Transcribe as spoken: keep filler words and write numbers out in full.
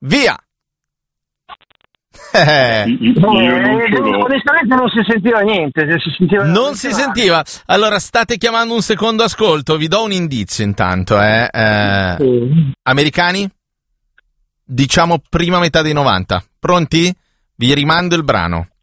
Via! Eh, eh, onestamente non si sentiva niente. Si sentiva non si sentiva. Allora state chiamando un secondo ascolto. Vi do un indizio intanto. Eh. Eh, sì. Americani? Diciamo prima metà dei novanta. Pronti? Vi rimando il brano.